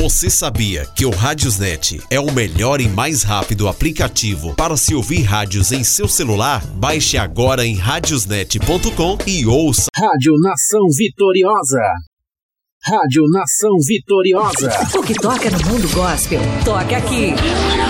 Você sabia que o Radiosnet é o melhor e mais rápido aplicativo para se ouvir rádios em seu celular? Baixe agora em radiosnet.com e ouça. Rádio Nação Vitoriosa. Rádio Nação Vitoriosa. O que toca no mundo gospel, toca aqui.